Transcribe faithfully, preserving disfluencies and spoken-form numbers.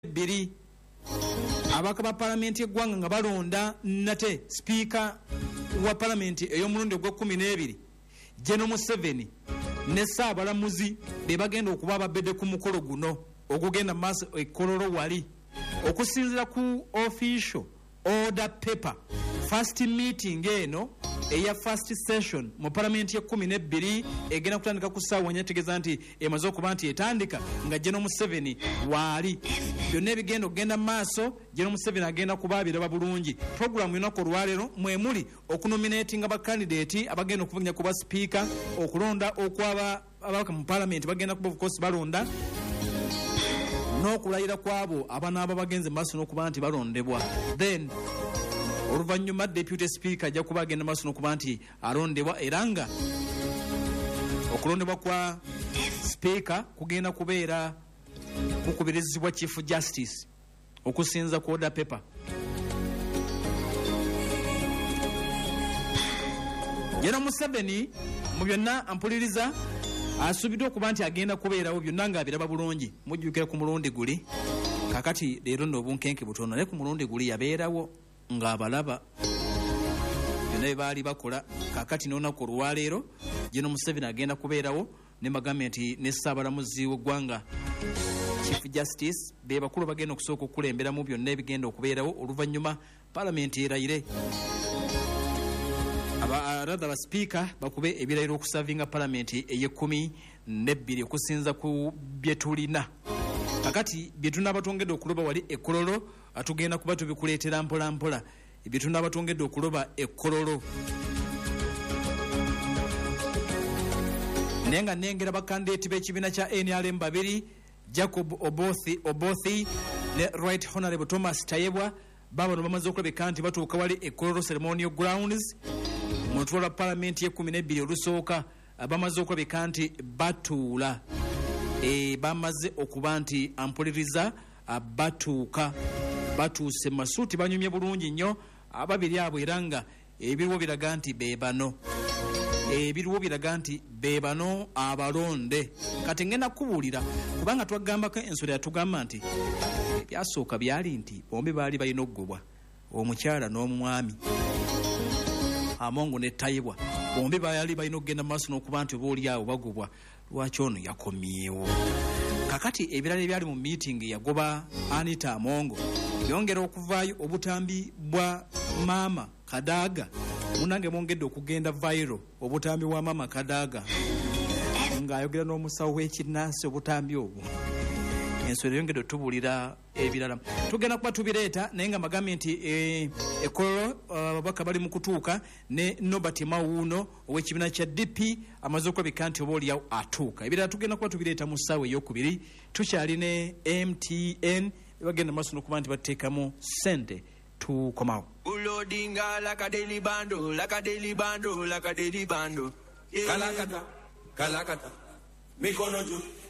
bbiri abaka ba palamenti eggwanga nga balonda nate sipiika wa palamenti ey'omulundi ogw'ekkumi n'ebiri General Museveni ne Ssaabalamuzi be bagenda okuba ababedde ku mukolo guno ogugenda maaso ekkololo wali okusinziira ku official order paper. First meeting eno eya first session mu palamenti y'ekkumi n'ebbiri egenda kutandika ku ssaawa nnya tegeeza nti emaze okuba nti etandika nga General Museveni waali byonna ebigenda okugenda mu maaso. General Museveni agenda kubaabiraba bulungi. Programu y'olunaku olwaleero mwe muli okunominatinga bakandidate abagenda okuvunya kuba sipiika, okulonda okwaba ababaka mu palamenti bagenda kuba of course balonda, n'okulayira kwabo abanaaba bagenze mu maaso n'okuba nti balondebwa. Then oluvannyuma deputy speaker ajja kuba agenda maaso n'okuba nti alondebwa, era nga okulondebwa kwa speaker kugenda kubeera kukubirizibwa chief justice okusinza ku order paper. General Museveni mu byonna ampuliriza asubiddwa okuba nti agenda kubeerawo byonna ng'abiraba bulungi. Mujjukira ku mulundi guli, kakati leero nno obunkenke butono, naye ku mulundi guli yabeerawo ng'abalaba byonna bye baali bakola. Kakati n'olunaku olwaleero General Museveni agenda kubeerawo ne bagambe nti ne Ssaabalamuzi w'eggwanga Chief Justice be bakulu bagenda okusooka okukulemberamu byonna ebigenda okubeerawo oluvannyuma palamenti erayire abaratha ba speaker bakube ebirayiro okusavinga palamenti ey'ekkumi n'ebbiri okusinza ku bye tulina. Kakati bye tunaabatongedde okuloba wali ekkololo atugenda kuba tubikuleetera mpola mpola. Bye tunaabatongedde okuloba ekkololo naye nga nnengera bakandidate b'ekibiina kya N R M babiri, Jacob Obothi, Obothi ne Right Honorable Thomas Tayebwa babano bamaze okulabika nti batuuka wali ekkololo ceremonial grounds mu lutuula lwa palamenti y'ekkumi n'ebbiri olusooka. Bamaze okulabika nti batuula, e, bamaze okuba nti ampuliriza batuuka batuuse masuuti banyumye bulungi nnyo ababiri abo, era nga ebiriwo biraga nti be bano ebiriwo biraga nti be bano abalonde. Kati ngenda kubuulira kubanga twagambako ensolo yatugamba nti ebyasooka byali nti bombi baali balina okugobwa, omukyala n'omwami Amongo ne Tayebwa bombi baali balina okugenda maaso n'okuba nti oba oli awo bagobwa. Lwaki ono yakomyewo? Kakati ebirala ebyali mu meeting yagoba Anita Amongo yongera okuvaayo obutambi bwa Maama Kadaga, munange mwongedde okugenda viral obutambi bwa Maama Kadaga ng'ayogera n'omusawo w'ekinnansi obutambi obwo. Ensolo yongedde otubuulira ebirala tugenda kuba tubireeta, naye nga magambe nti ekkololo ababaka bali mu kutuuka ne Nobert Mawuuno ow'ekibiina kya D P amaze okulabika nti oba oliawo atuuka. Ebirala tugenda kuba tubireeta mu ssaawa ey'okubiri. Tukyali ne M T N bagenda maaso n'okuba nti bateekamu ssente. Tukomawo ulodinga like a daily bando, like a daily bando, like a daily bando. Kalakata, kalakata, mikono juu.